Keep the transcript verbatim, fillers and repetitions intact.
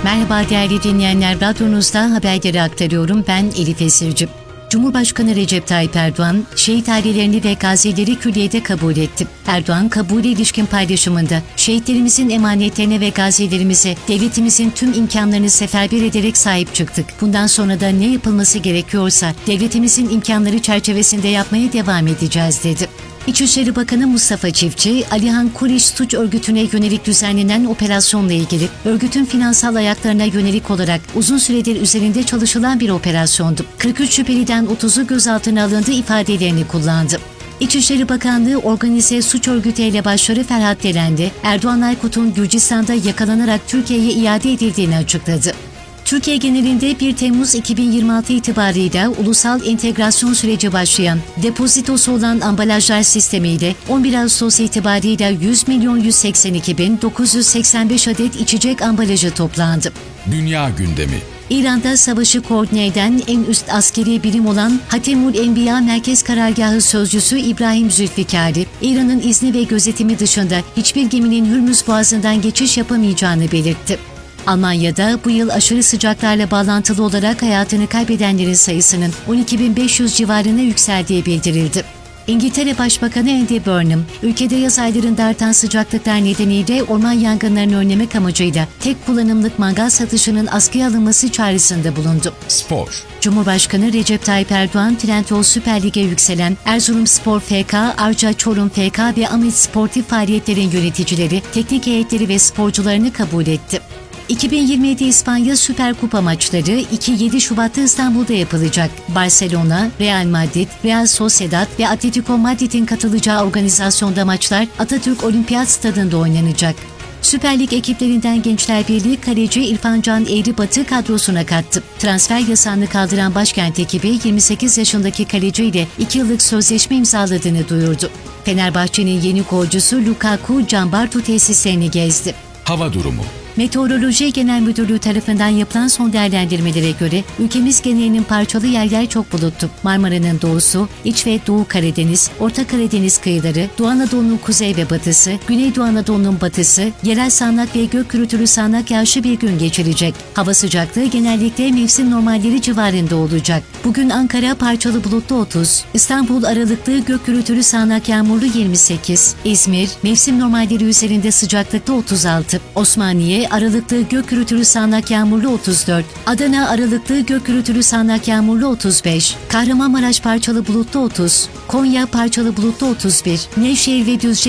Merhaba değerli dinleyenler, radyonuzda haberleri aktarıyorum. Ben Elif Esirci. Cumhurbaşkanı Recep Tayyip Erdoğan, şehit ailelerini ve gazileri külliyede kabul etti. Erdoğan, kabule ilişkin paylaşımında, şehitlerimizin emanetlerine ve gazilerimize devletimizin tüm imkanlarını seferber ederek sahip çıktık. Bundan sonra da ne yapılması gerekiyorsa devletimizin imkanları çerçevesinde yapmaya devam edeceğiz dedi. İçişleri Bakanı Mustafa Çiftçi, Alihan Kuriş suç örgütüne yönelik düzenlenen operasyonla ilgili örgütün finansal ayaklarına yönelik olarak uzun süredir üzerinde çalışılan bir operasyondu. kırk üç şüpheliden otuzu gözaltına alındı ifadelerini kullandı. İçişleri Bakanlığı organize suç örgütü elebaşları Ferhat Delen'de Erdoğan Aykut'un Gürcistan'da yakalanarak Türkiye'ye iade edildiğini açıkladı. Türkiye genelinde bir Temmuz iki bin yirmi altı itibarıyla ulusal entegrasyon süreci başlayan depozitosu olan ambalajlar sistemiyle on bir Ağustos itibarıyla yüz milyon yüz seksen iki bin dokuz yüz seksen beş adet içecek ambalajı toplandı. Dünya gündemi. İran'da savaşı koordine eden en üst askeri birim olan Hatemül Enbiya Merkez Karargahı Sözcüsü İbrahim Zülfikari, İran'ın izni ve gözetimi dışında hiçbir geminin Hürmüz Boğazı'ndan geçiş yapamayacağını belirtti. Almanya'da bu yıl aşırı sıcaklarla bağlantılı olarak hayatını kaybedenlerin sayısının on iki bin beş yüz civarına yükseldiği bildirildi. İngiltere Başbakanı Andy Burnham, ülkede yaz aylarında artan sıcaklıklar nedeniyle orman yangınlarını önlemek amacıyla tek kullanımlık mangal satışının askıya alınması çağrısında bulundu. Spor. Cumhurbaşkanı Recep Tayyip Erdoğan, Trendyol Süper Lig'e yükselen Erzurumspor F K, Arca Çorum F K ve Ahmet Sportif faaliyetlerin yöneticileri, teknik heyetleri ve sporcularını kabul etti. iki bin yirmi yedi İspanya Süper Kupa maçları iki yedi Şubat'ta İstanbul'da yapılacak. Barcelona, Real Madrid, Real Sociedad ve Atletico Madrid'in katılacağı organizasyonda maçlar Atatürk Olimpiyat Stadında oynanacak. Süper Lig ekiplerinden Gençler Birliği kaleci İrfan Can Eğribat'ı kadrosuna kattı. Transfer yasağını kaldıran başkent ekibi yirmi sekiz yaşındaki kaleciyle iki yıllık sözleşme imzaladığını duyurdu. Fenerbahçe'nin yeni golcüsü Lukaku, Can Bartu tesislerini gezdi. Hava durumu. Meteoroloji Genel Müdürlüğü tarafından yapılan son değerlendirmelere göre ülkemiz genelinin parçalı yerler çok bulutlu. Marmara'nın doğusu, İç ve Doğu Karadeniz, Orta Karadeniz kıyıları, Doğu Anadolu'nun kuzey ve batısı, Güneydoğu Anadolu'nun batısı, yerel sağanak ve gök gürültülü sağanak yağışlı bir gün geçirecek. Hava sıcaklığı genellikle mevsim normalleri civarında olacak. Bugün Ankara parçalı bulutlu otuz, İstanbul aralıklı gök gürültülü sağanak yağmurlu yirmi sekiz, İzmir mevsim normalleri üzerinde sıcaklıkta otuz altı, Osmaniye aralıklı gök gürültülü sağanak yağmurlu otuz dört, Adana aralıklı gök gürültülü sağanak yağmurlu otuz beş, Kahramanmaraş parçalı bulutlu otuz, Konya parçalı bulutlu otuz bir, Nevşehir ve Düzce